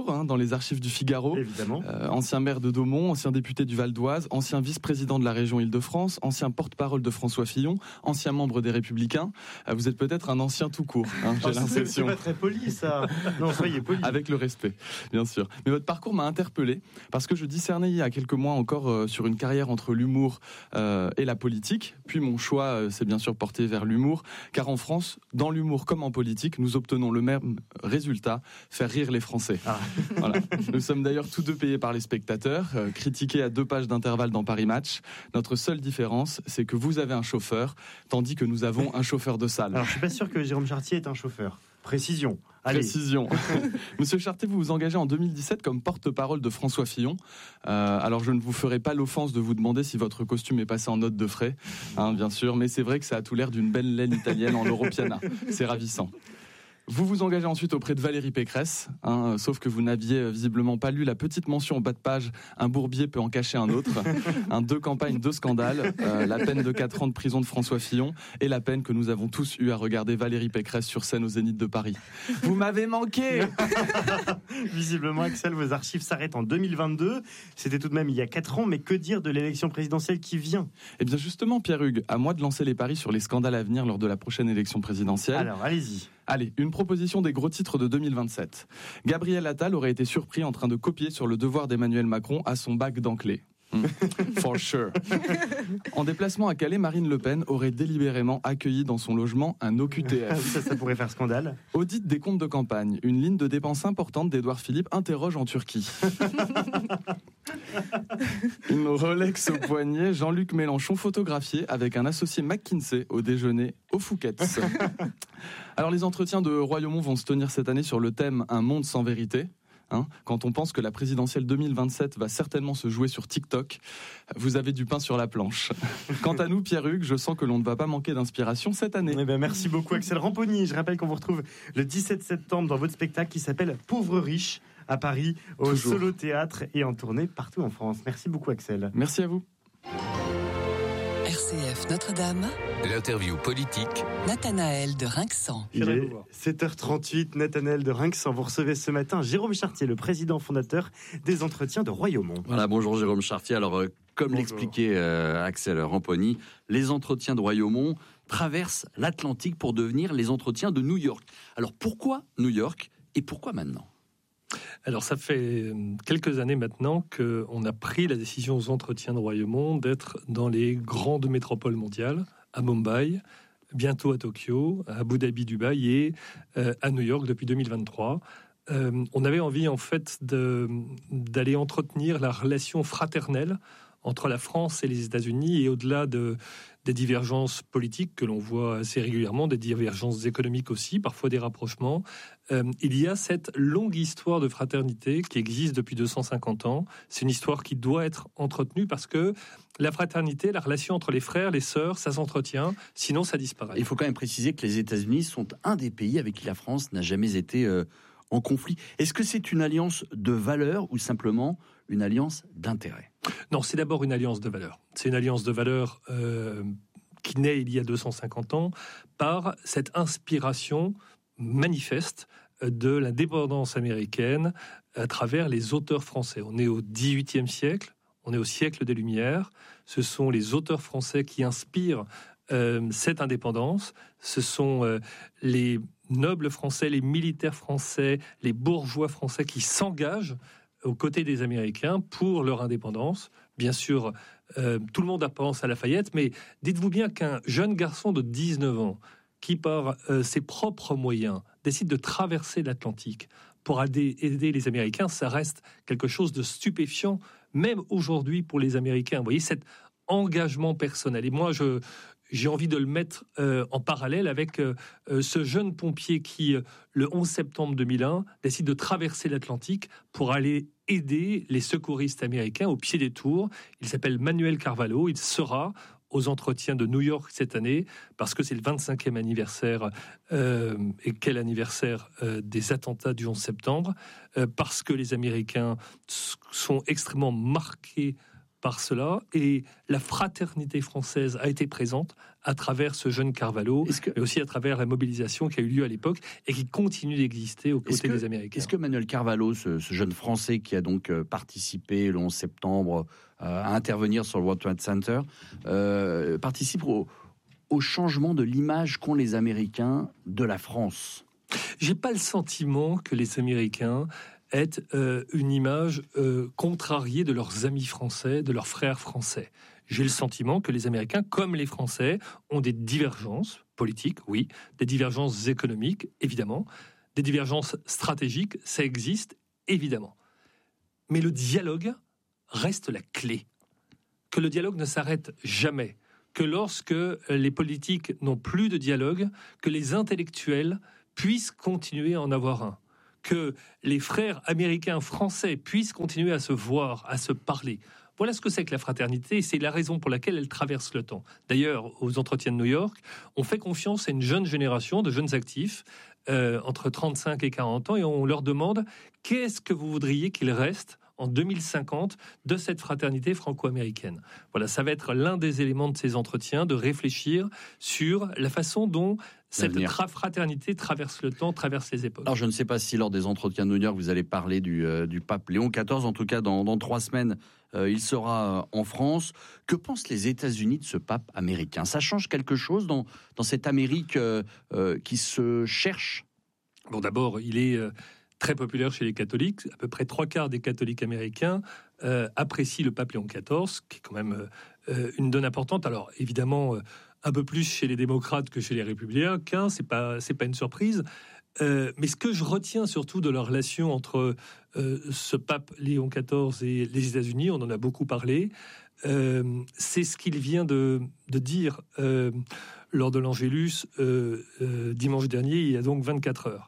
les archives du Figaro. Évidemment. Euh, ancien maire de Daumont, ancien député du Val d'Oise, ancien vice-président de la région Île-de-France, ancien porte-parole de François Fillon, ancien membre des Républicains. Euh, vous êtes peut-être un ancien tout court, hein, j'ai oh, l'impression. C'est pas très poli ça. Non, soyez poli. Avec le respect, bien sûr. Mais votre parcours m'a interpellé parce que je discernais il y a quelques mois encore euh, sur une carrière entre l'humour euh, et la politique. Puis mon choix euh, s'est bien sûr porté vers l'humour, car en France, dans l'humour comme en politique, nous obtenons le même résultat, faire rire les Français. Ah. Voilà. Nous sommes d'ailleurs tous deux payés par les spectateurs, euh, critiqués à deux pages d'intervalle dans Paris Match. Notre seule différence, c'est que vous avez un chauffeur, tandis que nous avons un chauffeur de salle. Alors je suis pas sûr que Jérôme Chartier est un chauffeur. Précision. Allez. Précision. Monsieur Chartier, vous vous engagez en deux mille dix-sept comme porte-parole de François Fillon. Euh, alors je ne vous ferai pas l'offense de vous demander si votre costume est passé en note de frais, hein, bien sûr, mais c'est vrai que ça a tout l'air d'une belle laine italienne en Europiana. C'est ravissant. Vous vous engagez ensuite auprès de Valérie Pécresse, hein, sauf que vous n'aviez visiblement pas lu la petite mention en bas de page « Un bourbier peut en cacher un autre ». Un deux campagnes, deux scandales, euh, la peine de quatre ans de prison de François Fillon et la peine que nous avons tous eu à regarder Valérie Pécresse sur scène au Zénith de Paris. Vous m'avez manqué. Visiblement, Axel, vos archives s'arrêtent en deux mille vingt-deux. C'était tout de même il y a quatre ans, mais que dire de l'élection présidentielle qui vient ? Eh bien justement, Pierre-Hugues, à moi de lancer les paris sur les scandales à venir lors de la prochaine élection présidentielle. Alors, allez-y. Allez, une proposition des gros titres de deux mille vingt-sept. Gabriel Attal aurait été surpris en train de copier sur le devoir d'Emmanuel Macron à son bac d'Anclay. For sure. En déplacement à Calais, Marine Le Pen aurait délibérément accueilli dans son logement un O Q T F. Ça, ça pourrait faire scandale. Audit des comptes de campagne. Une ligne de dépenses importante d'Édouard Philippe interroge en Turquie. Une Rolex au poignet, Jean-Luc Mélenchon photographié avec un associé McKinsey au déjeuner au Fouquet's. Alors les entretiens de Royaumont vont se tenir cette année sur le thème « Un monde sans vérité ». Hein, quand on pense que la présidentielle deux mille vingt-sept va certainement se jouer sur TikTok, vous avez du pain sur la planche. Quant à nous, Pierre-Hugues, je sens que l'on ne va pas manquer d'inspiration cette année. Eh ben, merci beaucoup Axel Ramponi. Je rappelle qu'on vous retrouve le dix-sept septembre dans votre spectacle qui s'appelle Pauvre riche à Paris, au Toujours. Solo Théâtre et en tournée partout en France. Merci beaucoup Axel. Merci à vous. R C F Notre-Dame. L'interview politique. Nathanaël de Rinxan. Il est sept heures trente-huit, Nathanaël de Rinxan. Vous recevez ce matin Jérôme Chartier, le président fondateur des Entretiens de Royaumont. Voilà, bonjour Jérôme Chartier. Alors, euh, comme bonjour. l'expliquait euh, Axel Ramponi, les Entretiens de Royaumont traversent l'Atlantique pour devenir les Entretiens de New York. Alors, pourquoi New York et pourquoi maintenant ? Alors, ça fait quelques années maintenant qu'on a pris la décision aux Entretiens de Royaumont d'être dans les grandes métropoles mondiales, à Mumbai, bientôt à Tokyo, à Abu Dhabi, Dubaï et euh, à New York depuis deux mille vingt-trois. Euh, on avait envie, en fait, de, d'aller entretenir la relation fraternelle entre la France et les États-Unis et au-delà de, des divergences politiques que l'on voit assez régulièrement, des divergences économiques aussi, parfois des rapprochements, euh, il y a cette longue histoire de fraternité qui existe depuis deux cent cinquante ans. C'est une histoire qui doit être entretenue parce que la fraternité, la relation entre les frères, les sœurs, ça s'entretient, sinon ça disparaît. Il faut quand même préciser que les États-Unis sont un des pays avec qui la France n'a jamais été euh, en conflit. Est-ce que c'est une alliance de valeurs ou simplement une alliance d'intérêt ? Non, c'est d'abord une alliance de valeurs. C'est une alliance de valeurs euh, qui naît il y a deux cent cinquante ans par cette inspiration manifeste de l'indépendance américaine à travers les auteurs français. On est au dix-huitième siècle, on est au siècle des Lumières. Ce sont les auteurs français qui inspirent euh, cette indépendance. Ce sont euh, les nobles français, les militaires français, les bourgeois français qui s'engagent aux côtés des Américains pour leur indépendance. Bien sûr, euh, tout le monde pense à Lafayette, mais dites-vous bien qu'un jeune garçon de dix-neuf ans qui, par euh, ses propres moyens, décide de traverser l'Atlantique pour aider, aider les Américains, ça reste quelque chose de stupéfiant, même aujourd'hui pour les Américains. Vous voyez, cet engagement personnel. Et moi, je... J'ai envie de le mettre euh, en parallèle avec euh, ce jeune pompier qui, euh, le onze septembre deux mille un, décide de traverser l'Atlantique pour aller aider les secouristes américains au pied des tours. Il s'appelle Manuel Carvalho. Il sera aux Entretiens de New York cette année parce que c'est le vingt-cinquième anniversaire. Euh, et quel anniversaire euh, des attentats du onze septembre, euh, parce que les Américains sont extrêmement marqués par cela, et la fraternité française a été présente à travers ce jeune Carvalho, que... mais aussi à travers la mobilisation qui a eu lieu à l'époque et qui continue d'exister aux côtés que, des Américains. Est-ce que Manuel Carvalho, ce, ce jeune Français qui a donc participé le onze septembre euh, à intervenir sur le World Trade Center, euh, participe au, au changement de l'image qu'ont les Américains de la France? J'ai pas le sentiment que les Américains aient euh, une image euh, contrariée de leurs amis français, de leurs frères français. J'ai le sentiment que les Américains, comme les Français, ont des divergences politiques, oui, des divergences économiques, évidemment, des divergences stratégiques, ça existe, évidemment. Mais le dialogue reste la clé. Que le dialogue ne s'arrête jamais. Que lorsque les politiques n'ont plus de dialogue, que les intellectuels puissent continuer à en avoir un. Que les frères américains, français puissent continuer à se voir, à se parler. Voilà ce que c'est que la fraternité, et c'est la raison pour laquelle elle traverse le temps. D'ailleurs, aux entretiens de New York, on fait confiance à une jeune génération de jeunes actifs, euh, entre trente-cinq et quarante ans, et on leur demande « Qu'est-ce que vous voudriez qu'il reste en deux mille cinquante de cette fraternité franco-américaine ?» Voilà, ça va être l'un des éléments de ces entretiens, de réfléchir sur la façon dont cette tra- fraternité traverse le temps, traverse les époques. Alors je ne sais pas si lors des entretiens de New York, vous allez parler du, euh, du pape Léon quatorze. En tout cas, dans, dans trois semaines, euh, il sera en France. Que pensent les États-Unis de ce pape américain? Ça change quelque chose dans, dans cette Amérique euh, euh, qui se cherche? Bon, d'abord, il est euh, très populaire chez les catholiques. À peu près trois quarts des catholiques américains euh, apprécient le pape Léon quatorze, qui est quand même euh, une donne importante. Alors, évidemment, euh, un peu plus chez les démocrates que chez les républicains, c'est pas, c'est pas une surprise. Euh, mais ce que je retiens surtout de la relation entre euh, ce pape Léon quatorze et les États-Unis, on en a beaucoup parlé, euh, c'est ce qu'il vient de, de dire euh, lors de l'Angélus euh, euh, dimanche dernier, il y a donc vingt-quatre heures.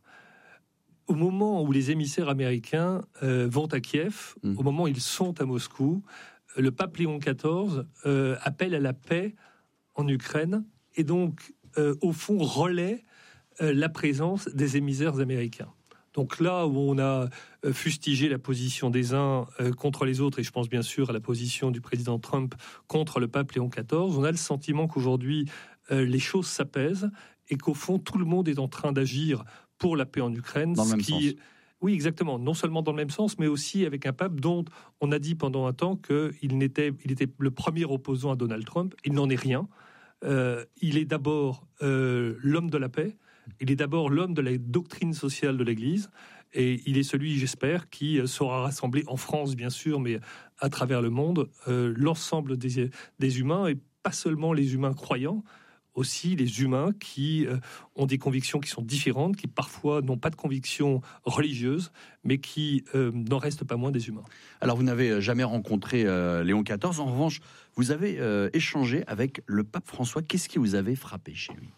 Au moment où les émissaires américains euh, vont à Kiev, mmh. au moment où ils sont à Moscou, le pape Léon quatorze euh, appelle à la paix en Ukraine et donc, euh, au fond, relaie euh, la présence des émissaires américains. Donc là où on a euh, fustigé la position des uns euh, contre les autres, et je pense bien sûr à la position du président Trump contre le pape Léon quatorze, on a le sentiment qu'aujourd'hui, euh, les choses s'apaisent et qu'au fond, tout le monde est en train d'agir pour la paix en Ukraine. Dans le même qui... sens. Oui, exactement. Non seulement dans le même sens, mais aussi avec un pape dont on a dit pendant un temps qu'il n'était, il était le premier opposant à Donald Trump. Il n'en est rien. Euh, il est d'abord euh, l'homme de la paix. Il est d'abord l'homme de la doctrine sociale de l'Église. Et il est celui, j'espère, qui saura rassembler en France, bien sûr, mais à travers le monde, euh, l'ensemble des, des humains, et pas seulement les humains croyants, aussi les humains qui euh, ont des convictions qui sont différentes, qui parfois n'ont pas de convictions religieuses, mais qui euh, n'en restent pas moins des humains. Alors vous n'avez jamais rencontré euh, Léon quatorze, en revanche, vous avez euh, échangé avec le pape François. Qu'est-ce qui vous avait frappé chez lui?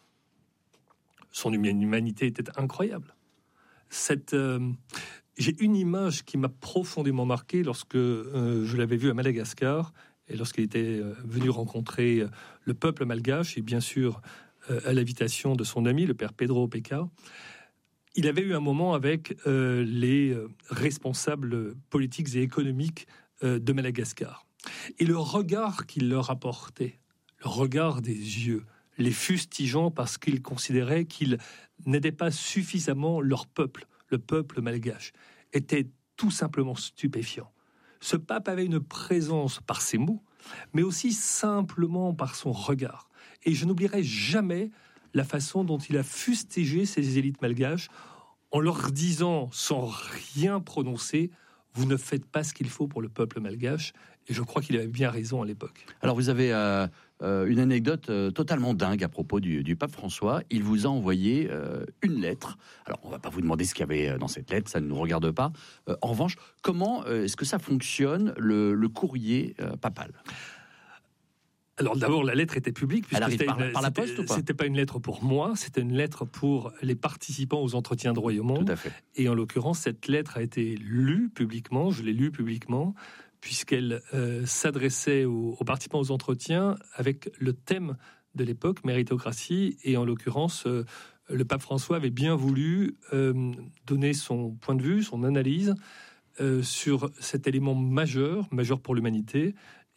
Son humanité était incroyable. Cette, euh, j'ai une image qui m'a profondément marqué lorsque euh, je l'avais vu à Madagascar, et lorsqu'il était venu rencontrer le peuple malgache, et bien sûr à l'invitation de son ami, le père Pedro Opeka, il avait eu un moment avec euh, les responsables politiques et économiques euh, de Madagascar. Et le regard qu'il leur apportait, le regard des yeux, les fustigeant parce qu'ils considéraient qu'ils n'aidaient pas suffisamment leur peuple, le peuple malgache, était tout simplement stupéfiant. Ce pape avait une présence par ses mots, mais aussi simplement par son regard. Et je n'oublierai jamais la façon dont il a fustigé ces élites malgaches en leur disant, sans rien prononcer, « Vous ne faites pas ce qu'il faut pour le peuple malgache ». Et je crois qu'il avait bien raison à l'époque. Alors vous avez euh, euh, une anecdote euh, totalement dingue à propos du, du pape François. Il vous a envoyé euh, une lettre. Alors on ne va pas vous demander ce qu'il y avait dans cette lettre, ça ne nous regarde pas. Euh, en revanche, comment euh, est-ce que ça fonctionne, le, le courrier euh, papal ? Alors d'abord, la lettre était publique. Elle arrive par, une, par la poste ou pas ? C'était pas une lettre pour moi, c'était une lettre pour les participants aux entretiens de Royaumont. Tout à fait. Et en l'occurrence, cette lettre a été lue publiquement, je l'ai lue publiquement, puisqu'elle euh, s'adressait aux, aux participants aux entretiens avec le thème de l'époque, méritocratie, et en l'occurrence, euh, le pape François avait bien voulu euh, donner son point de vue, son analyse euh, sur cet élément majeur, majeur pour l'humanité,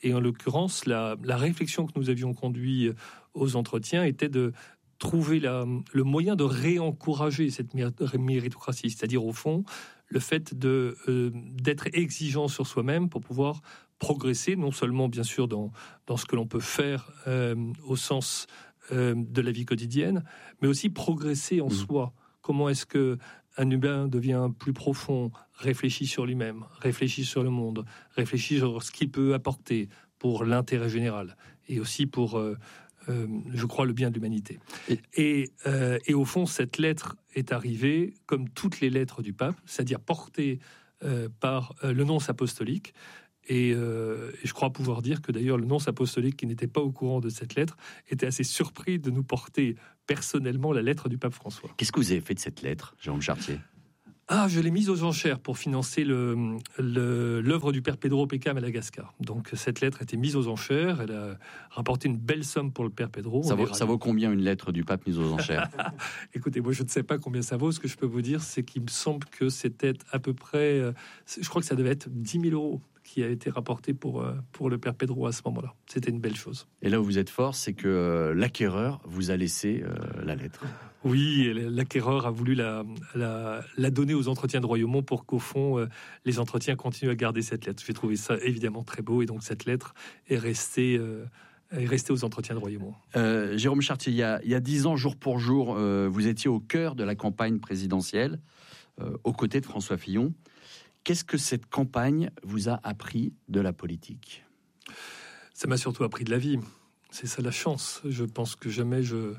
Et en l'occurrence, la, la réflexion que nous avions conduite aux entretiens était de trouver la, le moyen de réencourager cette méritocratie, c'est-à-dire au fond le fait de, euh, d'être exigeant sur soi-même pour pouvoir progresser, non seulement bien sûr dans, dans ce que l'on peut faire euh, au sens euh, de la vie quotidienne, mais aussi progresser en mmh. soi. Comment est-ce qu'un humain devient plus profond, réfléchit sur lui-même, réfléchit sur le monde, réfléchit sur ce qu'il peut apporter pour l'intérêt général et aussi pour... Euh, Euh, je crois, le bien de l'humanité. Et, et, euh, et au fond, cette lettre est arrivée, comme toutes les lettres du pape, c'est-à-dire portée euh, par euh, le nonce apostolique. Et, euh, et je crois pouvoir dire que d'ailleurs, le nonce apostolique, qui n'était pas au courant de cette lettre, était assez surpris de nous porter personnellement la lettre du pape François. Qu'est-ce que vous avez fait de cette lettre, Jérôme Chartier ? Ah, je l'ai mise aux enchères pour financer le, le, l'œuvre du père Pedro Pecca à Madagascar. Donc cette lettre a été mise aux enchères, elle a rapporté une belle somme pour le père Pedro. Ça, vaut, ça vaut combien une lettre du pape mise aux enchères ? Écoutez, moi je ne sais pas combien ça vaut. Ce que je peux vous dire, c'est qu'il me semble que c'était à peu près, je crois que ça devait être dix mille euros qui a été rapporté pour, pour le père Pedro à ce moment-là. C'était une belle chose. Et là où vous êtes fort, c'est que euh, l'acquéreur vous a laissé euh, la lettre. Oui, l'acquéreur a voulu la, la, la donner aux entretiens de Royaumont pour qu'au fond, euh, les entretiens continuent à garder cette lettre. J'ai trouvé ça évidemment très beau et donc cette lettre est restée, euh, est restée aux entretiens de Royaumont. Euh, Jérôme Chartier, il y, a, il y a dix ans, jour pour jour, euh, vous étiez au cœur de la campagne présidentielle, euh, aux côtés de François Fillon. Qu'est-ce que cette campagne vous a appris de la politique ? Ça m'a surtout appris de la vie. C'est ça la chance. Je pense que jamais je...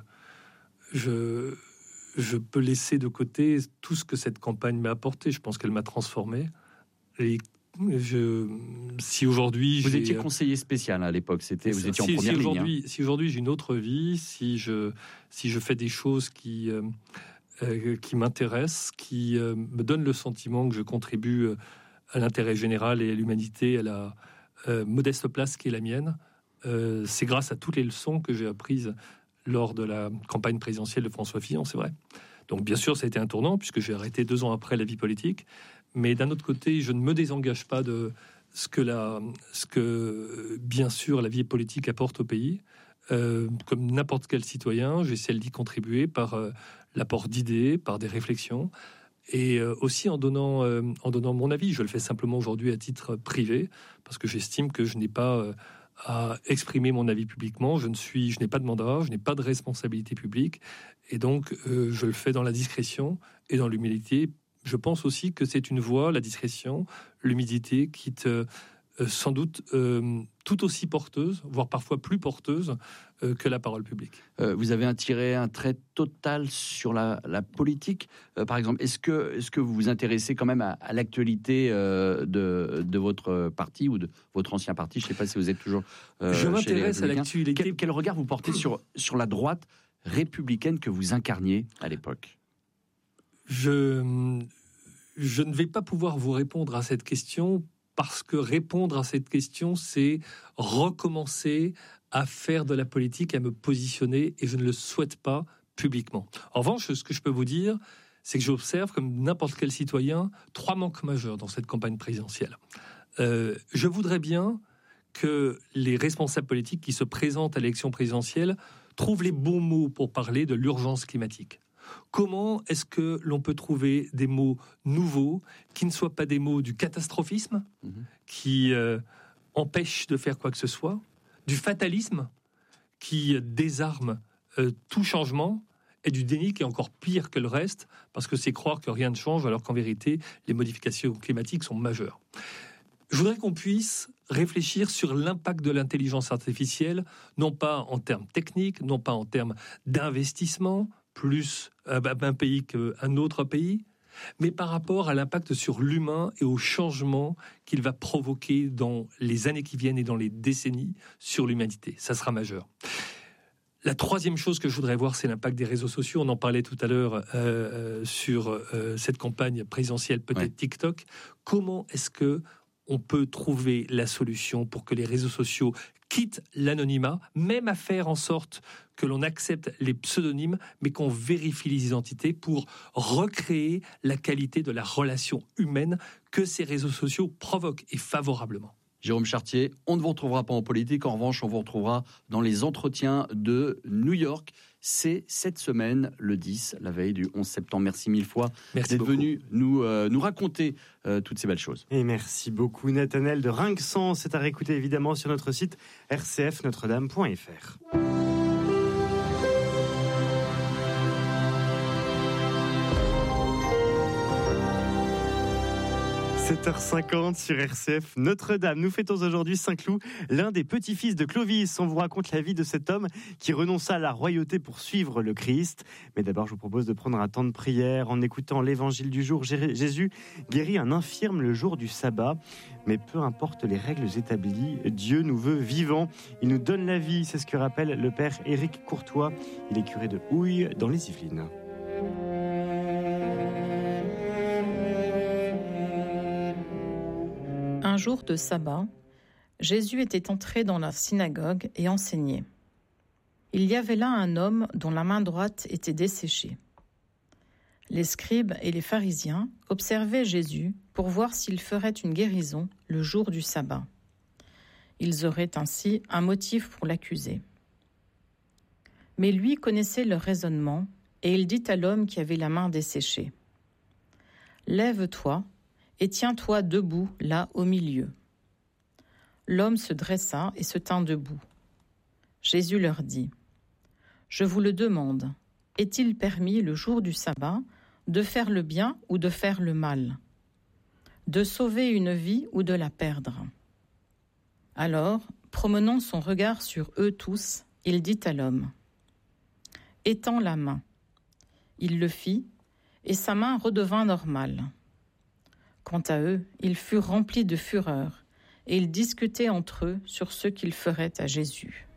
Je, je peux laisser de côté tout ce que cette campagne m'a apporté. Je pense qu'elle m'a transformé. Et je, si aujourd'hui... Vous j'ai, étiez conseiller spécial à l'époque, c'était, vous étiez si, en première si ligne. Aujourd'hui, hein. Si aujourd'hui j'ai une autre vie, si je, si je fais des choses qui, euh, euh, qui m'intéressent, qui euh, me donnent le sentiment que je contribue à l'intérêt général et à l'humanité, à la euh, modeste place qui est la mienne, euh, c'est grâce à toutes les leçons que j'ai apprises lors de la campagne présidentielle de François Fillon, c'est vrai. Donc bien sûr, ça a été un tournant, puisque j'ai arrêté deux ans après la vie politique. Mais d'un autre côté, je ne me désengage pas de ce que, la, ce que bien sûr, la vie politique apporte au pays. Euh, comme n'importe quel citoyen, j'essaie d'y contribuer par euh, l'apport d'idées, par des réflexions, et euh, aussi en donnant, euh, en donnant mon avis. Je le fais simplement aujourd'hui à titre privé, parce que j'estime que je n'ai pas... Euh, à exprimer mon avis publiquement. Je ne suis, je n'ai pas de mandat, je n'ai pas de responsabilité publique, et donc euh, je le fais dans la discrétion et dans l'humilité. Je pense aussi que c'est une voie, la discrétion, l'humilité, qui te euh, sans doute euh, tout aussi porteuse, voire parfois plus porteuse euh, que la parole publique. Euh, vous avez un tiré un trait total sur la, la politique, euh, par exemple. Est-ce que, est-ce que vous vous intéressez quand même à, à l'actualité euh, de, de votre parti ou de votre ancien parti ? Je ne sais pas si vous êtes toujours euh, Je m'intéresse à l'actualité. Quel, quel regard vous portez sur, sur la droite républicaine que vous incarniez à l'époque ? Je, je ne vais pas pouvoir vous répondre à cette question, parce que répondre à cette question, c'est recommencer à faire de la politique, à me positionner, et je ne le souhaite pas publiquement. En revanche, ce que je peux vous dire, c'est que j'observe, comme n'importe quel citoyen, trois manques majeurs dans cette campagne présidentielle. Euh, je voudrais bien que les responsables politiques qui se présentent à l'élection présidentielle trouvent les bons mots pour parler de l'urgence climatique. Comment est-ce que l'on peut trouver des mots nouveaux, qui ne soient pas des mots du catastrophisme, mmh. qui euh, empêchent de faire quoi que ce soit, du fatalisme, qui désarme euh, tout changement, et du déni qui est encore pire que le reste, parce que c'est croire que rien ne change, alors qu'en vérité, les modifications climatiques sont majeures. Je voudrais qu'on puisse réfléchir sur l'impact de l'intelligence artificielle, non pas en termes techniques, non pas en termes d'investissement, plus un pays qu'un autre pays, mais par rapport à l'impact sur l'humain et au changement qu'il va provoquer dans les années qui viennent et dans les décennies sur l'humanité. Ça sera majeur. La troisième chose que je voudrais voir, c'est l'impact des réseaux sociaux. On en parlait tout à l'heure euh, sur euh, cette campagne présidentielle, peut-être ouais. TikTok. Comment est-ce que on peut trouver la solution pour que les réseaux sociaux quittent l'anonymat, même à faire en sorte que l'on accepte les pseudonymes, mais qu'on vérifie les identités pour recréer la qualité de la relation humaine que ces réseaux sociaux provoquent, et favorablement. Jérôme Chartier, on ne vous retrouvera pas en politique. En revanche, on vous retrouvera dans les entretiens de New York. C'est cette semaine, le dix, la veille du onze septembre. Merci mille fois merci d'être beaucoup. venu nous, euh, nous raconter euh, toutes ces belles choses. Et merci beaucoup Nathanaël de Rinxan. C'est à réécouter évidemment sur notre site r c f notre dame point f r. sept heures cinquante sur R C F Notre-Dame. Nous fêtons aujourd'hui Saint-Cloud, l'un des petits-fils de Clovis. On vous raconte la vie de cet homme qui renonça à la royauté pour suivre le Christ. Mais d'abord, je vous propose de prendre un temps de prière en écoutant l'évangile du jour. Jésus guérit un infirme le jour du sabbat. Mais peu importe les règles établies, Dieu nous veut vivants. Il nous donne la vie. C'est ce que rappelle le père Éric Courtois. Il est curé de Houille dans les Yvelines. Un jour de sabbat, Jésus était entré dans la synagogue et enseignait. Il y avait là un homme dont la main droite était desséchée. Les scribes et les pharisiens observaient Jésus pour voir s'il ferait une guérison le jour du sabbat. Ils auraient ainsi un motif pour l'accuser. Mais lui connaissait leur raisonnement et il dit à l'homme qui avait la main desséchée : « Lève-toi et tiens-toi debout là au milieu. » L'homme se dressa et se tint debout. Jésus leur dit : « Je vous le demande, est-il permis le jour du sabbat de faire le bien ou de faire le mal, de sauver une vie ou de la perdre ?» Alors, promenant son regard sur eux tous, il dit à l'homme : « Étends la main. » Il le fit, et sa main redevint normale. Quant à eux, ils furent remplis de fureur, et ils discutaient entre eux sur ce qu'ils feraient à Jésus.